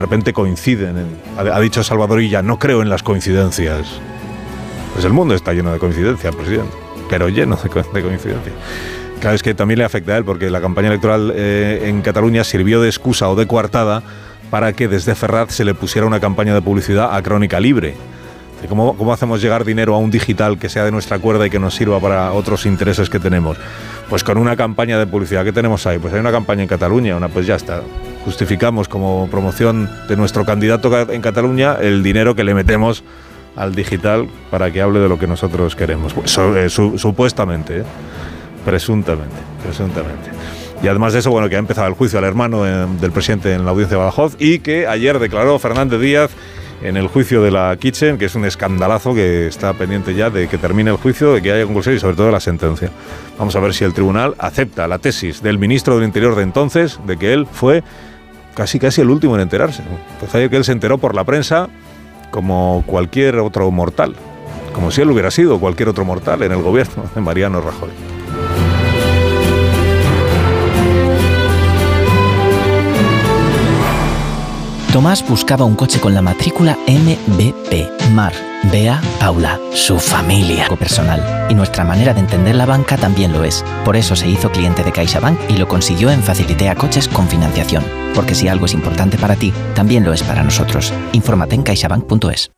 de repente coinciden. Ha dicho Salvador Illa, no creo en las coincidencias. Pues el mundo está lleno de coincidencias, presidente, pero lleno de coincidencias. Claro, es que también le afecta a él, porque la campaña electoral en Cataluña sirvió de excusa o de coartada para que desde Ferraz se le pusiera una campaña de publicidad a Crónica Libre. ¿Cómo hacemos llegar dinero a un digital que sea de nuestra cuerda y que nos sirva para otros intereses que tenemos? Pues con una campaña de publicidad. ¿Qué tenemos ahí? Pues hay una campaña en Cataluña, pues ya está. Justificamos como promoción de nuestro candidato en Cataluña el dinero que le metemos al digital para que hable de lo que nosotros queremos. Pues, supuestamente, presuntamente. Y además de eso, bueno, que ha empezado el juicio al hermano del presidente en la audiencia de Badajoz y que ayer declaró Fernández Díaz en el juicio de la Kitchen, que es un escandalazo, que está pendiente ya de que termine el juicio, de que haya conclusión y sobre todo la sentencia. Vamos a ver si el tribunal acepta la tesis del ministro del Interior de entonces, de que él fue casi el último en enterarse. Pues que él se enteró por la prensa como cualquier otro mortal, como si él hubiera sido cualquier otro mortal en el gobierno de Mariano Rajoy. Tomás buscaba un coche con la matrícula MBP, Mar, Bea, Paula, su familia personal. Y nuestra manera de entender la banca también lo es. Por eso se hizo cliente de CaixaBank y lo consiguió en Facilitea Coches con financiación. Porque si algo es importante para ti, también lo es para nosotros. Infórmate en caixabank.es.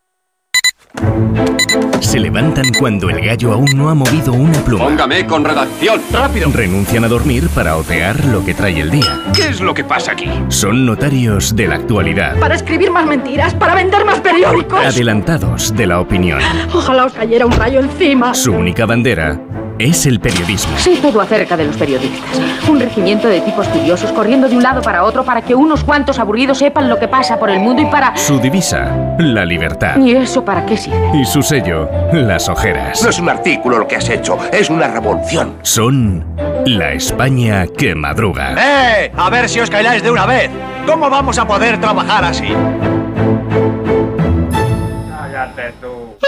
Se levantan cuando el gallo aún no ha movido una pluma. Póngame con redacción, rápido. Renuncian a dormir para otear lo que trae el día. ¿Qué es lo que pasa aquí? Son notarios de la actualidad. Para escribir más mentiras, para vender más periódicos. Adelantados de la opinión. Ojalá os cayera un rayo encima. Su única bandera es el periodismo. Sé todo acerca de los periodistas. Un regimiento de tipos curiosos corriendo de un lado para otro para que unos cuantos aburridos sepan lo que pasa por el mundo y para... Su divisa, la libertad. ¿Y eso para qué sirve? Y su sello, las ojeras. No es un artículo lo que has hecho, es una revolución. Son la España que madruga. A ver si os calláis de una vez. ¿Cómo vamos a poder trabajar así? Cállate tú.